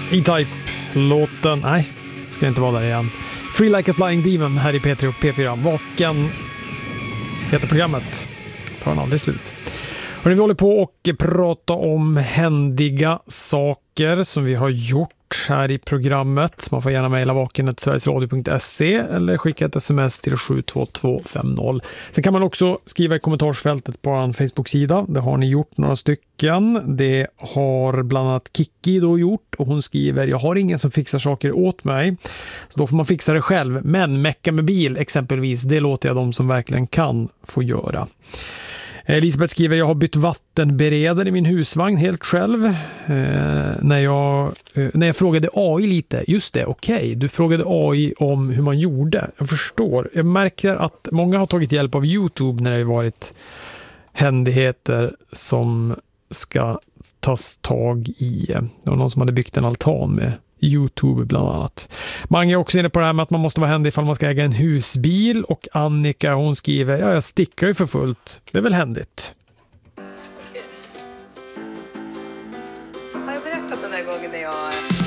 E-Type-låten. Nej, ska inte vara där igen. Free Like a Flying Demon här i P3 och P4. Vaken heter programmet. Tar den aldrig slut. Och vi håller på och prata om händiga saker som vi har gjort här i programmet. Man får gärna mejla vaken@sverigesradio.se eller skicka ett sms till 72250. Sen kan man också skriva i kommentarsfältet på en Facebook-sida. Det har ni gjort några stycken. Det har bland annat Kiki då gjort och hon skriver: jag har ingen som fixar saker åt mig. Så då får man fixa det själv. Men mecka med bil exempelvis, det låter jag de som verkligen kan få göra. Elisabeth skriver: jag har bytt vattenberedare i min husvagn helt själv. När jag frågade AI lite, just det, okej. Du frågade AI om hur man gjorde. Jag förstår. Jag märker att många har tagit hjälp av YouTube när det har varit händigheter som ska tas tag i. Det var någon som hade byggt en altan med YouTube bland annat. Mange är också inne på det här med att man måste vara händig ifall man ska äga en husbil, och Annika, hon skriver: ja, jag stickar ju för fullt. Det är väl händigt. Har jag berättat den där gången när jag